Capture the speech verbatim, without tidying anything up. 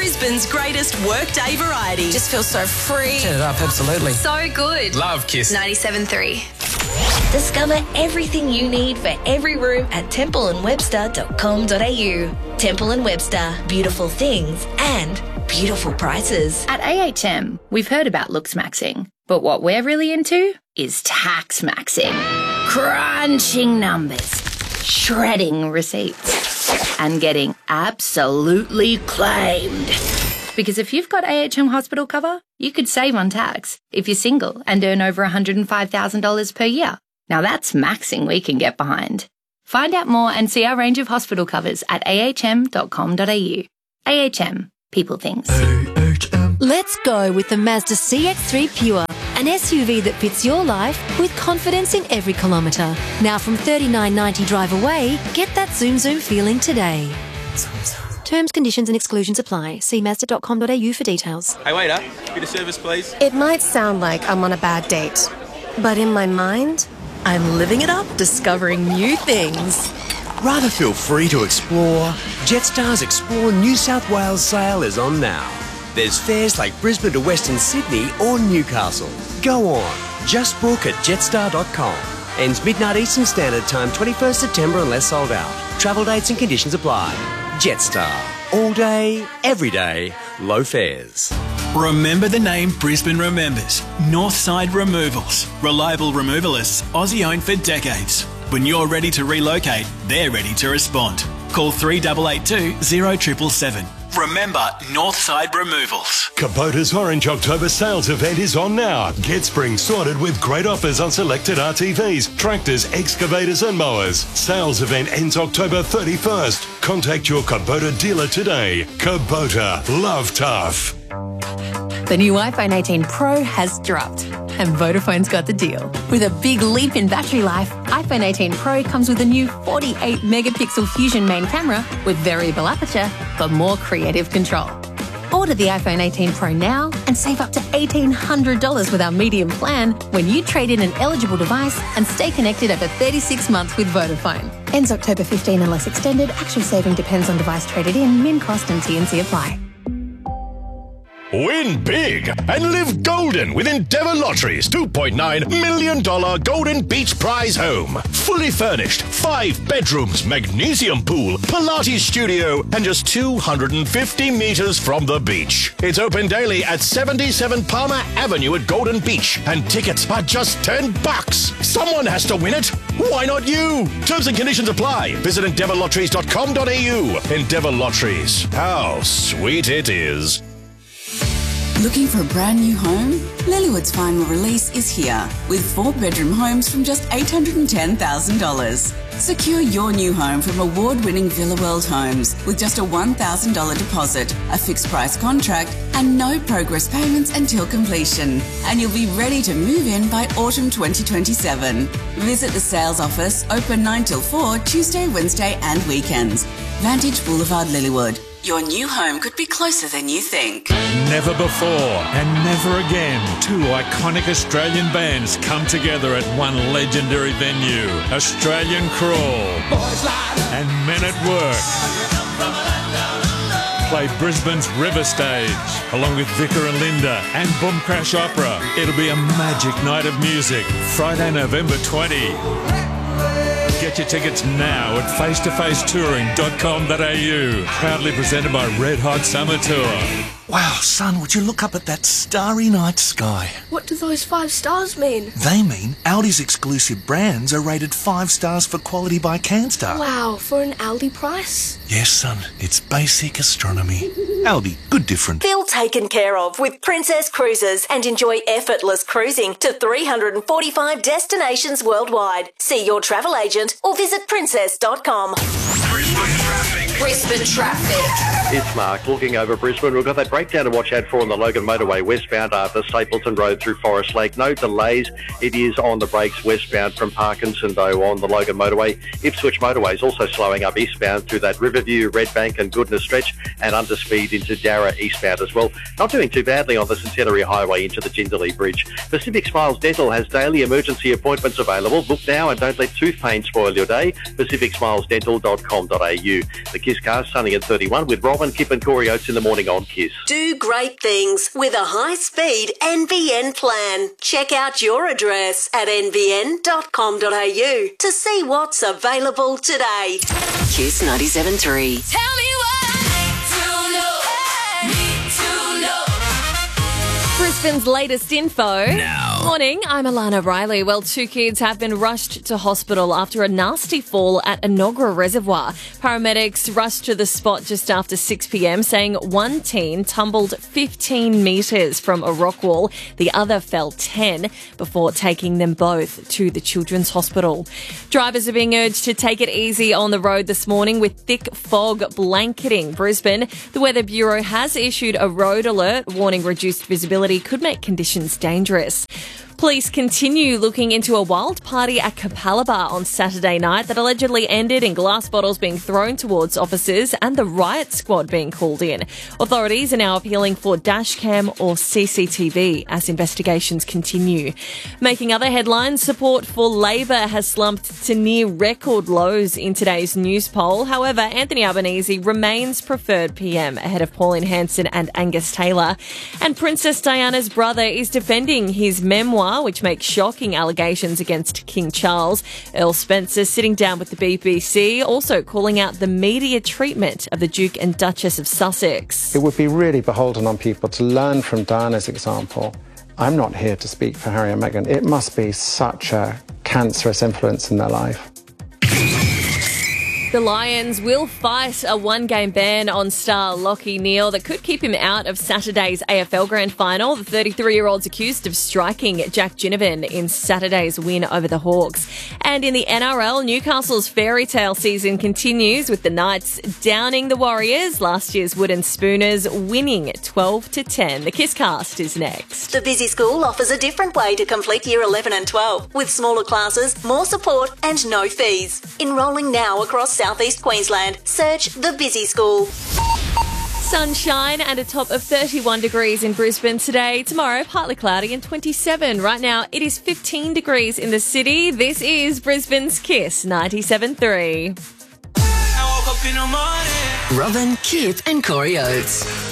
Brisbane's greatest workday variety. Just feels so free. Turn it up, absolutely. So good. Love Kiss. ninety-seven point three. Discover everything you need for every room at temple and webster dot com dot a u. Temple and Webster, beautiful things and beautiful prices. At A H M, we've heard about looks maxing, but what we're really into is tax maxing. Crunching numbers, shredding receipts, and getting absolutely claimed. Because if you've got A H M hospital cover, you could save on tax if you're single and earn over one hundred five thousand dollars per year. Now that's maxing we can get behind. Find out more and see our range of hospital covers at a h m dot com dot a u. A H M, people things. A H M. Let's go with the Mazda C X three Pure, an S U V that fits your life with confidence in every kilometre. Now from thirty-nine ninety drive away, get that zoom zoom feeling today. Terms, conditions and exclusions apply. See mazda dot com dot a u for details. Hey waiter, bit of service please. It might sound like I'm on a bad date, but in my mind, I'm living it up, discovering new things. Rather feel free to explore? Jetstar's Explore New South Wales sale is on now. There's fares like Brisbane to Western Sydney or Newcastle. Go on, just book at jetstar dot com. Ends midnight Eastern Standard Time, twenty-first September unless sold out. Travel dates and conditions apply. Jetstar. All day, every day, low fares. Remember the name Brisbane remembers. Northside Removals. Reliable removalists, Aussie owned for decades. When you're ready to relocate, they're ready to respond. Call three eight eight two, zero seven seven seven. Remember Northside Removals. Kubota's Orange October sales event is on now. Get spring sorted with great offers on selected R T Vs, tractors, excavators and mowers. Sales event ends October thirty-first. Contact your Kubota dealer today. Kubota. Love tough. The new iPhone eighteen Pro has dropped, and Vodafone's got the deal. With a big leap in battery life, iPhone eighteen Pro comes with a new forty-eight megapixel Fusion main camera with variable aperture for more creative control. Order the iPhone eighteen Pro now and save up to eighteen hundred dollars with our medium plan when you trade in an eligible device and stay connected over thirty-six months with Vodafone. Ends October fifteenth unless extended. Actual saving depends on device traded in. Min cost and T and C apply. Win big and live golden with Endeavour Lottery's two point nine million dollars Golden Beach Prize home. Fully furnished, five bedrooms, magnesium pool, Pilates studio, and just two hundred fifty metres from the beach. It's open daily at seventy-seven Palmer Avenue at Golden Beach, and tickets are just ten bucks. Someone has to win it. Why not you? Terms and conditions apply. Visit endeavour lotteries dot com dot a u. Endeavour Lotteries. How sweet it is. Looking for a brand new home? Lilywood's final release is here with four bedroom homes from just eight hundred ten thousand dollars. Secure your new home from award-winning Villa World Homes with just a one thousand dollars deposit, a fixed price contract and no progress payments until completion. And you'll be ready to move in by autumn twenty twenty-seven. Visit the sales office, open nine till four, Tuesday, Wednesday and weekends. Vantage Boulevard, Lilywood. Your new home could be closer than you think. Never before and never again, two iconic Australian bands come together at one legendary venue. Australian Crawl and Men at Work play Brisbane's River Stage, along with Vicar and Linda and Boom Crash Opera. It'll be a magic night of music, Friday, November twentieth. Get your tickets now at face to face touring dot com dot a u. Proudly presented by Red Hot Summer Tour. Wow, son, would you look up at that starry night sky? What do those five stars mean? They mean Aldi's exclusive brands are rated five stars for quality by Canstar. Wow, for an Aldi price? Yes, son, it's basic astronomy. Aldi, good difference. Feel taken care of with Princess Cruises and enjoy effortless cruising to three hundred forty-five destinations worldwide. See your travel agent or visit princess dot com. Brisbane traffic. Brisbane traffic. It's Mark looking over Brisbane. We've got that breakdown to watch out for on the Logan Motorway westbound after Stapleton Road through Forest Lake. No delays. It is on the brakes westbound from Parkinson, though, on the Logan Motorway. Ipswich Motorway is also slowing up eastbound through that Riverview, Redbank and Goodness stretch and under speed into Darra eastbound as well. Not doing too badly on the Centenary Highway into the Jindalee Bridge. Pacific Smiles Dental has daily emergency appointments available. Book now and don't let tooth pain spoil your day. pacific smiles dental dot com dot a u. The Kiss Car, sunny at thirty-one with Rob Robin, Kip and Corey Oates in the morning on Kiss. Do great things with a high-speed N B N plan. Check out your address at n b n dot com dot a u to see what's available today. Kiss ninety-seven point three. Tell me what to know. Need to know. Brisbane's latest info. Now. Morning, I'm Alana Riley. Well, two kids have been rushed to hospital after a nasty fall at Enoggera Reservoir. Paramedics rushed to the spot just after six p.m, saying one teen tumbled fifteen metres from a rock wall. The other fell ten before taking them both to the Children's Hospital. Drivers are being urged to take it easy on the road this morning with thick fog blanketing Brisbane. The Weather Bureau has issued a road alert, warning reduced visibility could make conditions dangerous. Police continue looking into a wild party at Capalaba on Saturday night that allegedly ended in glass bottles being thrown towards officers and the riot squad being called in. Authorities are now appealing for dashcam or C C T V as investigations continue. Making other headlines, support for Labor has slumped to near record lows in today's news poll. However, Anthony Albanese remains preferred P M ahead of Pauline Hanson and Angus Taylor. And Princess Diana's brother is defending his memoir, which makes shocking allegations against King Charles. Earl Spencer sitting down with the B B C, also calling out the media treatment of the Duke and Duchess of Sussex. It would be really beholden on people to learn from Diana's example. I'm not here to speak for Harry and Meghan. It must be such a cancerous influence in their life. The Lions will fight a one-game ban on star Lachie Neale that could keep him out of Saturday's A F L Grand Final. The thirty-three-year-old's accused of striking Jack Ginnivan in Saturday's win over the Hawks. And in the N R L, Newcastle's fairy tale season continues with the Knights downing the Warriors. Last year's Wooden Spooners winning twelve to ten. The Kisscast is next. The Busy School offers a different way to complete Year eleven and twelve with smaller classes, more support and no fees. Enrolling now across South East Queensland. Search The Busy School. Sunshine and a top of thirty-one degrees in Brisbane today. Tomorrow, partly cloudy and twenty-seven. Right now, it is fifteen degrees in the city. This is Brisbane's Kiss ninety-seven point three. Robin, Kip and Corey Oates.